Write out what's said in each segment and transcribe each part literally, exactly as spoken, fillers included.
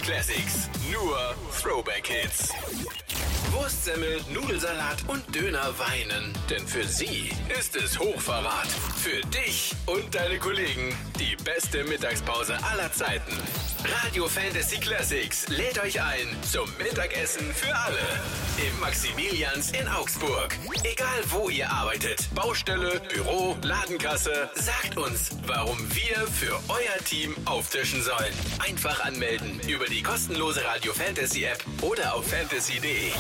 Classics. Nur Throwback-Hits. Wurstsemmel, Nudelsalat und Döner weinen. Denn für sie ist es Hochverrat. Für dich und deine Kollegen die beste Mittagspause aller Zeiten. Radio Fantasy Classics lädt euch ein zum Mittagessen für alle. Im Maximilians in Augsburg. Egal wo ihr arbeitet, Baustelle, Büro, Ladenkasse, sagt uns, warum wir für euer Team auftischen sollen. Einfach anmelden über die kostenlose Radio Fantasy App oder auf fantasy punkt de.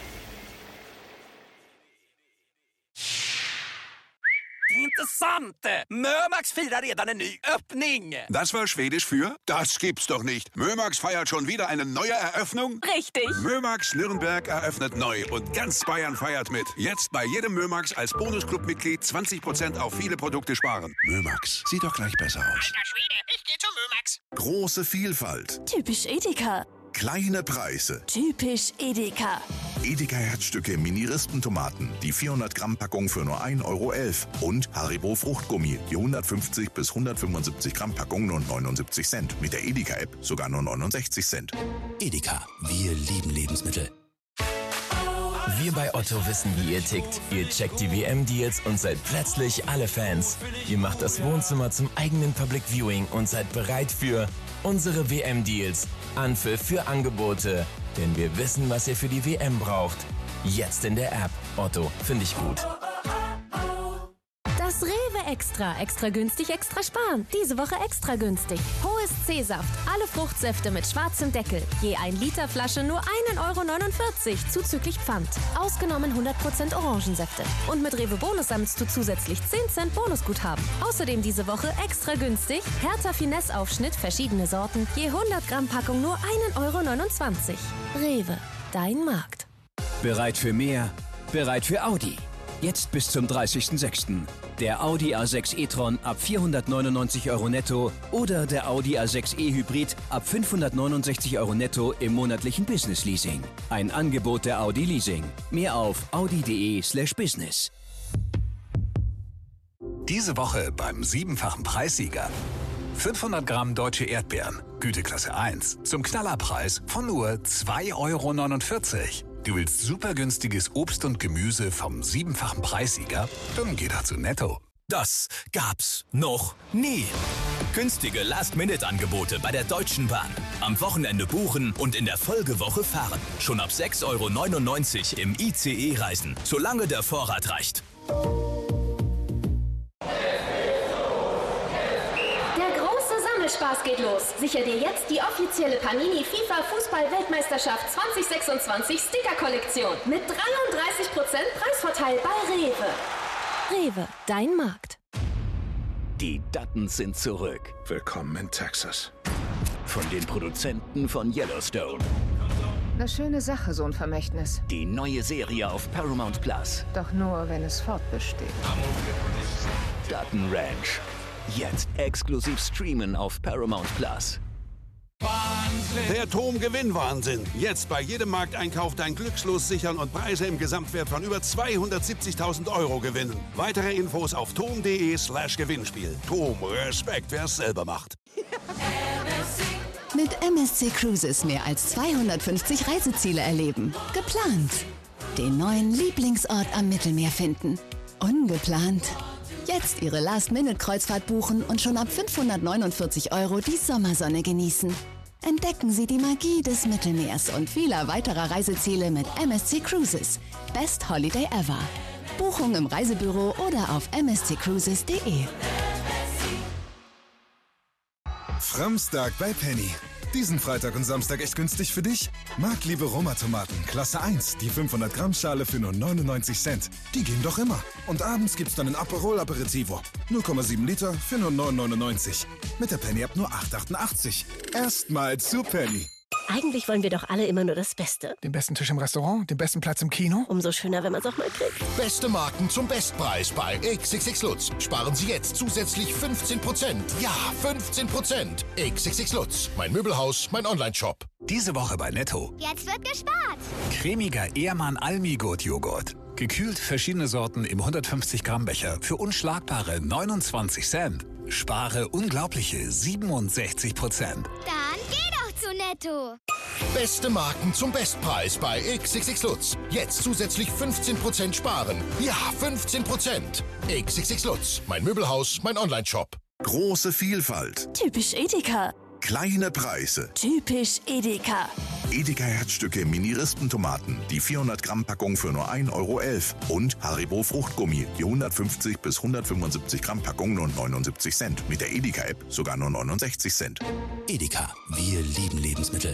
Intressant! Mömax firar redan en ny öppning! Das war Schwedisch für? Das gibt's doch nicht. Mömax feiert schon wieder eine neue Eröffnung? Richtig! Mömax Nürnberg eröffnet neu und ganz Bayern feiert mit. Jetzt bei jedem Mömax als Bonusclub-Mitglied zwanzig Prozent auf viele Produkte sparen. Mömax, sieht doch gleich besser aus. Alter Schwede, ich geh zu Mömax. Große Vielfalt. Typisch Edeka. Kleine Preise. Typisch Edeka. Edeka Herzstücke Mini-Rispentomaten, die vierhundert Gramm Packung für nur ein Euro elf. Und Haribo Fruchtgummi, die hundertfünfzig bis hundertfünfundsiebzig Gramm Packung nur neunundsiebzig Cent. Mit der Edeka-App sogar nur neunundsechzig Cent. Edeka, wir lieben Lebensmittel. Wir bei Otto wissen, wie ihr tickt. Ihr checkt die W M-Deals und seid plötzlich alle Fans. Ihr macht das Wohnzimmer zum eigenen Public Viewing und seid bereit für unsere W M-Deals. Anpfiff für Angebote. Denn wir wissen, was ihr für die W M braucht. Jetzt in der App. Otto, finde ich gut. Das Rewe Extra. Extra günstig, extra sparen. Diese Woche extra günstig. Hohes C-Saft. Alle Fruchtsäfte mit schwarzem Deckel. Je ein Liter Flasche nur ein Euro neunundvierzig zuzüglich Pfand. Ausgenommen hundert Prozent Orangensäfte. Und mit Rewe Bonus sammelst du zusätzlich zehn Cent Bonusguthaben. Außerdem diese Woche extra günstig. Hertha Finesse Aufschnitt, verschiedene Sorten. Je hundert Gramm Packung nur ein Euro neunundzwanzig. Rewe. Dein Markt. Bereit für mehr? Bereit für Audi. Jetzt bis zum dreißigsten sechsten Der Audi A sechs e-tron ab vierhundertneunundneunzig Euro netto oder der Audi A sechs e-Hybrid ab fünfhundertneunundsechzig Euro netto im monatlichen Business-Leasing. Ein Angebot der Audi Leasing. Mehr auf audi.de slash business. Diese Woche beim siebenfachen Preissieger. fünfhundert Gramm deutsche Erdbeeren, Güteklasse eins, zum Knallerpreis von nur zwei Euro neunundvierzig. Du willst super günstiges Obst und Gemüse vom siebenfachen Preissieger? Dann geh doch zu Netto. Das gab's noch nie. Günstige Last-Minute-Angebote bei der Deutschen Bahn. Am Wochenende buchen und in der Folgewoche fahren. Schon ab sechs Euro neunundneunzig im I C E reisen, solange der Vorrat reicht. Spaß geht los. Sicher dir jetzt die offizielle Panini FIFA Fußball-Weltmeisterschaft zwanzig sechsundzwanzig Sticker-Kollektion mit dreiunddreißig Prozent Preisvorteil bei Rewe. Rewe, dein Markt. Die Duttons sind zurück. Willkommen in Texas. Von den Produzenten von Yellowstone. Eine schöne Sache, so ein Vermächtnis. Die neue Serie auf Paramount Plus. Doch nur, wenn es fortbesteht. Dutton Ranch. Jetzt exklusiv streamen auf Paramount Plus. Wahnsinn. Der Tom-Gewinn-Wahnsinn. Jetzt bei jedem Markteinkauf dein Glückslos sichern und Preise im Gesamtwert von über zweihundertsiebzigtausend Euro gewinnen. Weitere Infos auf tom.de slash Gewinnspiel. Tom, Respekt, wer es selber macht. Mit M S C Cruises mehr als zweihundertfünfzig Reiseziele erleben. Geplant. Den neuen Lieblingsort am Mittelmeer finden. Ungeplant. Jetzt Ihre Last-Minute-Kreuzfahrt buchen und schon ab fünfhundertneunundvierzig Euro die Sommersonne genießen. Entdecken Sie die Magie des Mittelmeers und vieler weiterer Reiseziele mit M S C Cruises. Best Holiday ever. Buchung im Reisebüro oder auf m s c cruises punkt de. Framstag bei Penny. Diesen Freitag und Samstag echt günstig für dich? Marktliebe Roma-Tomaten, Klasse eins, die fünfhundert Gramm Schale für nur neunundneunzig Cent. Die gehen doch immer. Und abends gibt's dann ein Aperol Aperitivo. null Komma sieben Liter für nur neun neunundneunzig. Mit der Penny-App nur acht achtundachtzig. Erstmal zu Penny. Eigentlich wollen wir doch alle immer nur das Beste. Den besten Tisch im Restaurant, den besten Platz im Kino. Umso schöner, wenn man es auch mal kriegt. Beste Marken zum Bestpreis bei X X X Lutz. Sparen Sie jetzt zusätzlich fünfzehn Prozent. Ja, fünfzehn Prozent. X X X Lutz. Mein Möbelhaus, mein Online-Shop. Diese Woche bei Netto. Jetzt wird gespart. Cremiger Ehrmann Almigurt-Joghurt. Gekühlt verschiedene Sorten im hundertfünfzig Gramm Becher für unschlagbare neunundzwanzig Cent. Spare unglaubliche siebenundsechzig Prozent. Dann geh doch zu netto. Beste Marken zum Bestpreis bei X X X Lutz. Jetzt zusätzlich fünfzehn Prozent sparen. Ja, fünfzehn Prozent. X X X Lutz, mein Möbelhaus, mein Onlineshop. Große Vielfalt. Typisch Edeka. Kleine Preise. Typisch Edeka. Edeka Herzstücke Mini-Rispentomaten, die vierhundert Gramm Packung für nur ein Euro elf. Und Haribo Fruchtgummi, die hundertfünfzig bis hundertfünfundsiebzig Gramm Packung nur neunundsiebzig Cent. Mit der Edeka-App sogar nur neunundsechzig Cent. Edeka, wir lieben Lebensmittel.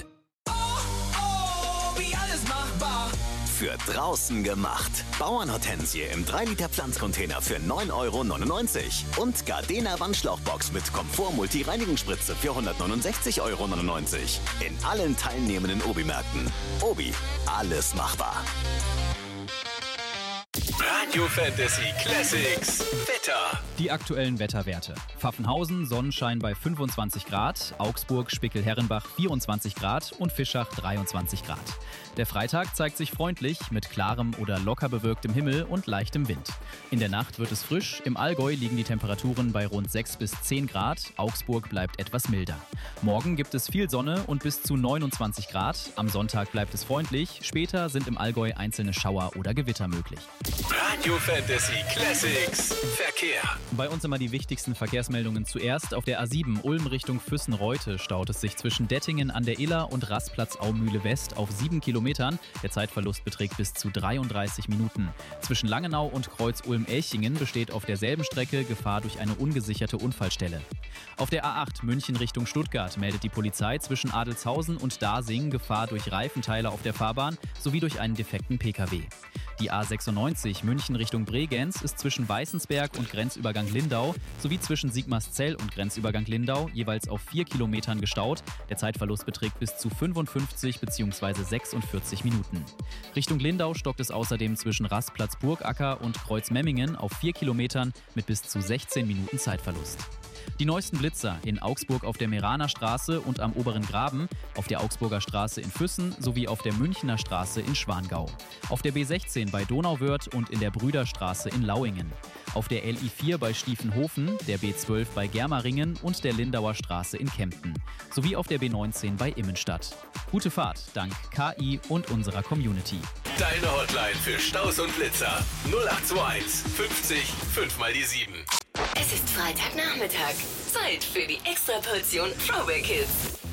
Für draußen gemacht. Bauernhortensie im drei Liter Pflanzcontainer für neun Euro neunundneunzig. Und Gardena Wandschlauchbox mit Komfort-Multi-Reinigungsspritze für hundertneunundsechzig Euro neunundneunzig. In allen teilnehmenden Obi-Märkten. Obi, alles machbar. Radio Fantasy Classics Wetter. Die aktuellen Wetterwerte. Pfaffenhausen, Sonnenschein bei fünfundzwanzig Grad, Augsburg, Spickel-Herrenbach vierundzwanzig Grad und Fischach dreiundzwanzig Grad. Der Freitag zeigt sich freundlich mit klarem oder locker bewölktem Himmel und leichtem Wind. In der Nacht wird es frisch, im Allgäu liegen die Temperaturen bei rund sechs bis zehn Grad, Augsburg bleibt etwas milder. Morgen gibt es viel Sonne und bis zu neunundzwanzig Grad, am Sonntag bleibt es freundlich, später sind im Allgäu einzelne Schauer oder Gewitter möglich. Radio Fantasy Classics Verkehr. Bei uns immer die wichtigsten Verkehrsmeldungen zuerst. Auf der A sieben Ulm Richtung Füssen-Reute staut es sich zwischen Dettingen an der Iller und Rastplatz Aumühle West auf sieben Kilometern. Der Zeitverlust beträgt bis zu dreiunddreißig Minuten. Zwischen Langenau und Kreuz Ulm-Elchingen besteht auf derselben Strecke Gefahr durch eine ungesicherte Unfallstelle. Auf der A acht München Richtung Stuttgart meldet die Polizei zwischen Adelzhausen und Dasing Gefahr durch Reifenteile auf der Fahrbahn sowie durch einen defekten Pkw. Die A sechsundneunzig München Richtung Bregenz ist zwischen Weißensberg und Grenzübergang Lindau sowie zwischen Sigmarszell und Grenzübergang Lindau jeweils auf vier Kilometern gestaut. Der Zeitverlust beträgt bis zu fünfundfünfzig bzw. sechsundvierzig Minuten. Richtung Lindau stockt es außerdem zwischen Rastplatz Burgacker und Kreuz Memmingen auf vier Kilometern mit bis zu sechzehn Minuten Zeitverlust. Die neuesten Blitzer in Augsburg auf der Meraner Straße und am Oberen Graben, auf der Augsburger Straße in Füssen sowie auf der Münchner Straße in Schwangau. Auf der B sechzehn bei Donauwörth und in der Brüderstraße in Lauingen. Auf der L I vier bei Stiefenhofen, der B zwölf bei Germeringen und der Lindauer Straße in Kempten. Sowie auf der B neunzehn bei Immenstadt. Gute Fahrt dank K I und unserer Community. Deine Hotline für Staus und Blitzer null acht zwei eins fünfzig fünf mal die sieben. Es ist Freitagnachmittag. Zeit für die Extraportion Throwback Hits.